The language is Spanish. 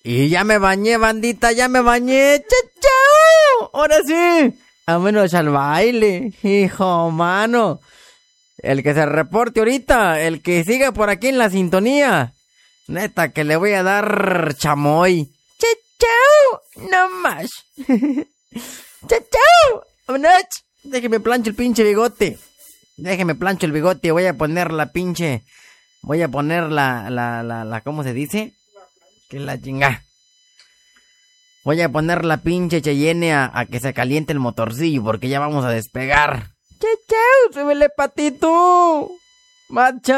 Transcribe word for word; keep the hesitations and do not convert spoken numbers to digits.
Y ya me bañé, bandita, ya me bañé. ¡Chao! Ahora sí. Vámonos al baile, hijo mano. El que se reporte ahorita, el que siga por aquí en la sintonía. Neta, que le voy a dar chamoy. ¡Chao! No más. ¡Chao! ¡Vámonos! Déjeme plancho el pinche bigote. Déjeme plancho el bigote. Voy a poner la pinche... Voy a poner la... la, la, la ¿cómo se dice? Que la chinga. Voy a poner la pinche Cheyenne a, a que se caliente el motorcillo porque ya vamos a despegar. ¡Chao, chao! ¡Súbele, patito! ¡Macha!